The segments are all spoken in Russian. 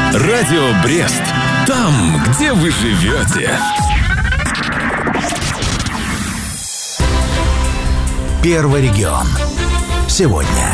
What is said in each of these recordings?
Радио Брест. Там, где вы живете. Первый регион. Сегодня.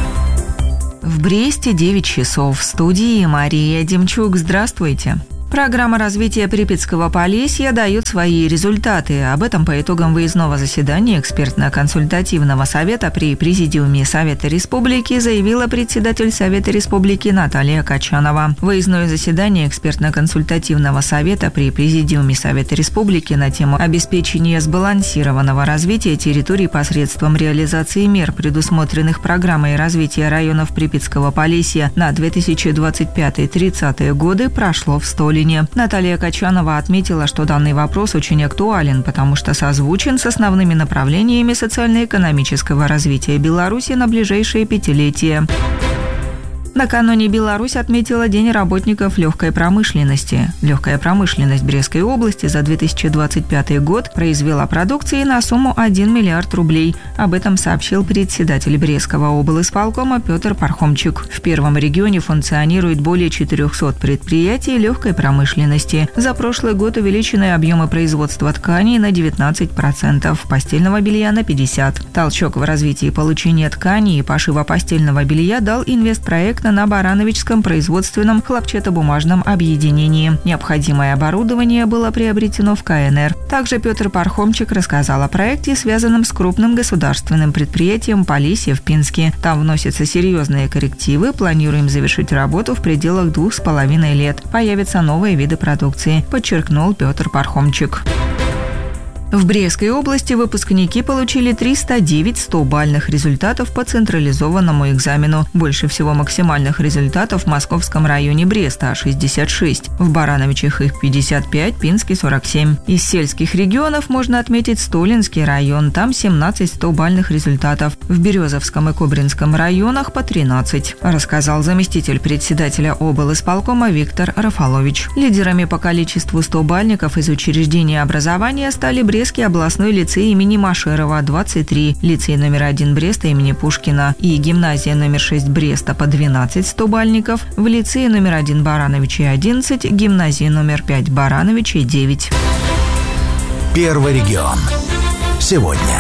В Бресте 9 часов. В студии Мария Демчук. Здравствуйте. Программа развития Припятского Полесья дает свои результаты. Об этом по итогам выездного заседания экспертно-консультативного совета при Президиуме Совета Республики заявила председатель Совета Республики Наталья Качанова. Выездное заседание экспертно-консультативного совета при Президиуме Совета Республики на тему обеспечения сбалансированного развития территорий посредством реализации мер, предусмотренных программой развития районов Припятского Полесья на 2025-30 годы, прошло в Столине. Наталья Качанова отметила, что данный вопрос очень актуален, потому что созвучен с основными направлениями социально-экономического развития Беларуси на ближайшие пятилетия. Накануне Беларусь отметила День работников легкой промышленности. Легкая промышленность Брестской области за 2025 год произвела продукции на сумму 1 миллиард рублей. Об этом сообщил председатель Брестского облисполкома Петр Пархомчик. В первом регионе функционирует более 400 предприятий легкой промышленности. За прошлый год увеличены объемы производства тканей на 19%, постельного белья на 50%. Толчок в развитии получения тканей и пошива постельного белья дал инвестпроект на Барановичском производственном хлопчатобумажном объединении. Необходимое оборудование было приобретено в КНР. Также Петр Пархомчик рассказал о проекте, связанном с крупным государственным предприятием Полесье в Пинске. Там вносятся серьезные коррективы. Планируем завершить работу в пределах 2,5 лет. Появятся новые виды продукции, подчеркнул Петр Пархомчик. В Брестской области выпускники получили 309 100-бальных результатов по централизованному экзамену. Больше всего максимальных результатов в Московском районе Бреста – 66. В Барановичах их 55, Пинске – 47. Из сельских регионов можно отметить Столинский район. Там 17 100-бальных результатов. В Березовском и Кобринском районах по 13, рассказал заместитель председателя облисполкома Виктор Рафалович. Лидерами по количеству 100-бальников из учреждения образования стали Брестский областной лицей имени Машерова – 23, лицей номер 1 Бреста имени Пушкина и гимназия номер 6 Бреста по 12 100-бальников, в лицее номер 1 Барановичей 11, гимназии номер 5 Барановичей 9. Первый регион. Сегодня.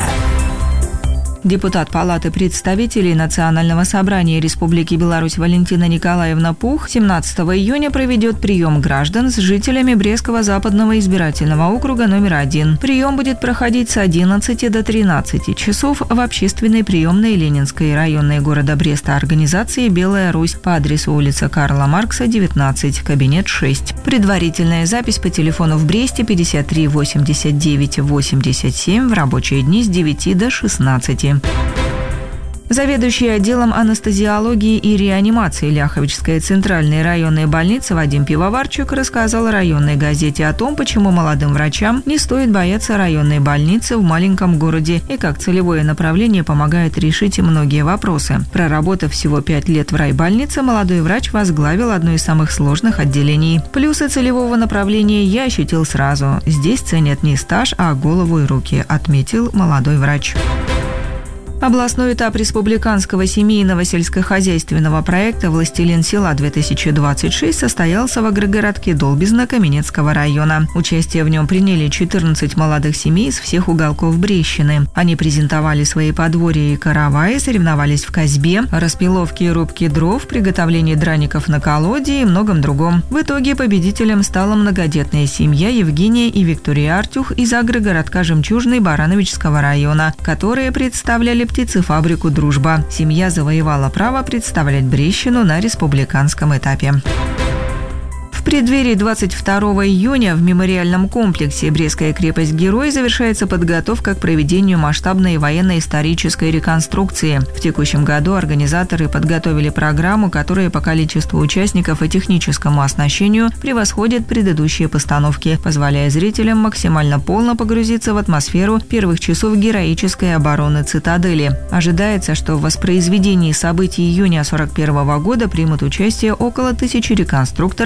Депутат Палаты представителей Национального собрания Республики Беларусь Валентина Николаевна Пух 17 июня проведет прием граждан с жителями Брестского западного избирательного округа номер 1. Прием будет проходить с 11 до 13 часов в общественной приемной Ленинской районной города Бреста организации «Белая Русь» по адресу улица Карла Маркса, 19, кабинет 6. Предварительная запись по телефону в Бресте 53 89 87 в рабочие дни с 9 до 16. Заведующий отделом анестезиологии и реанимации Ляховичской центральной районной больницы Вадим Пивоварчук рассказал районной газете о том, почему молодым врачам не стоит бояться районной больницы в маленьком городе и как целевое направление помогает решить многие вопросы. Проработав всего 5 лет в райбольнице, молодой врач возглавил одно из самых сложных отделений. Плюсы целевого направления я ощутил сразу. Здесь ценят не стаж, а голову и руки, отметил молодой врач. Областной этап республиканского семейного сельскохозяйственного проекта «Властелин села-2026» состоялся в агрогородке Долбизна Каменецкого района. Участие в нем приняли 14 молодых семей из всех уголков Брестщины. Они презентовали свои подворья и караваи, соревновались в косьбе, распиловке и рубке дров, приготовлении драников на колоде и многом другом. В итоге победителем стала многодетная семья Евгения и Виктория Артюх из агрогородка Жемчужный Барановичского района, которые представляли птицефабрику «Дружба». Семья завоевала право представлять Брестщину на республиканском этапе. В преддверии 22 июня в мемориальном комплексе «Брестская крепость-герой» завершается подготовка к проведению масштабной военно-исторической реконструкции. В текущем году организаторы подготовили программу, которая по количеству участников и техническому оснащению превосходит предыдущие постановки, позволяя зрителям максимально полно погрузиться в атмосферу первых часов героической обороны цитадели. Ожидается, что в воспроизведении событий июня 1941 года примут участие около 1000 реконструкторов из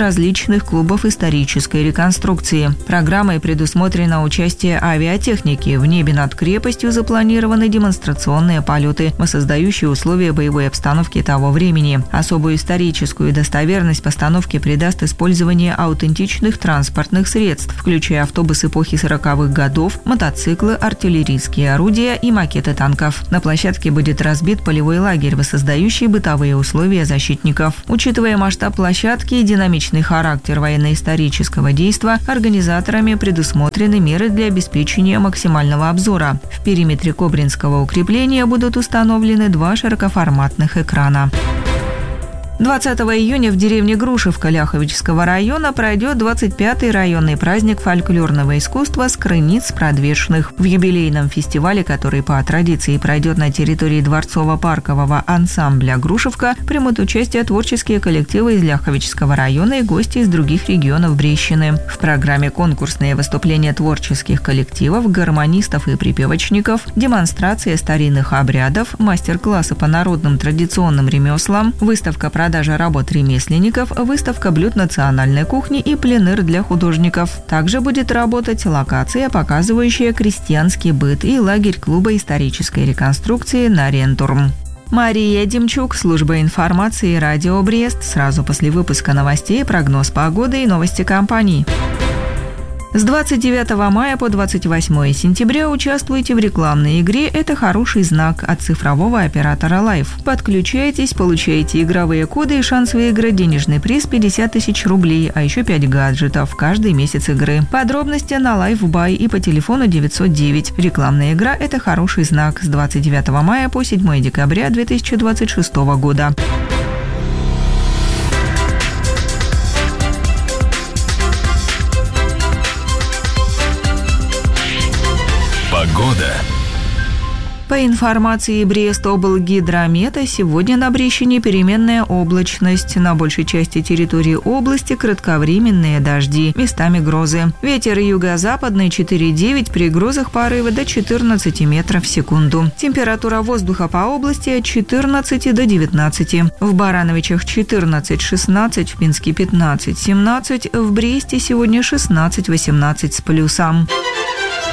различных клубов исторической реконструкции. Программой предусмотрено участие авиатехники. В небе над крепостью запланированы демонстрационные полеты, воссоздающие условия боевой обстановки того времени. Особую историческую достоверность постановке придаст использование аутентичных транспортных средств, включая автобусы эпохи 40-х годов, мотоциклы, артиллерийские орудия и макеты танков. На площадке будет разбит полевой лагерь, воссоздающий бытовые условия защитников. Учитывая масштаб площадки и динамичный характер военно-исторического действа, организаторами предусмотрены меры для обеспечения максимального обзора. В периметре Кобринского укрепления будут установлены 2 широкоформатных экрана. 20 июня в деревне Грушевка Ляховического района пройдет 25-й районный праздник фольклорного искусства «Скрыниц продвешных». В юбилейном фестивале, который по традиции пройдет на территории дворцово-паркового ансамбля «Грушевка», примут участие творческие коллективы из Ляховического района и гости из других регионов Брещины. В программе конкурсные выступления творческих коллективов, гармонистов и припевочников, демонстрация старинных обрядов, мастер-классы по народным традиционным ремеслам, выставка продажа работ ремесленников, выставка блюд национальной кухни и пленэр для художников. Также будет работать локация, показывающая крестьянский быт, и лагерь клуба исторической реконструкции «Нарентурм». Мария Демчук, служба информации «Радио Брест». Сразу после выпуска новостей прогноз погоды и новости компаний. С 29 мая по 28 сентября участвуйте в рекламной игре «Это хороший знак» от цифрового оператора Life. Подключайтесь, получайте игровые коды и шанс выиграть денежный приз 50 тысяч рублей, а еще 5 гаджетов каждый месяц игры. Подробности на LifeBuy и по телефону 909. Рекламная игра «Это хороший знак» с 29 мая по 7 декабря 2026 года. Погода. По информации Брест-облгидромета, сегодня на Брещине переменная облачность. На большей части территории области кратковременные дожди, местами грозы. Ветер юго-западный 4,9, при грозах порывы до 14 метров в секунду. Температура воздуха по области от 14 до 19. В Барановичах 14-16, в Пинске 15-17, в Бресте сегодня 16-18 с плюсом.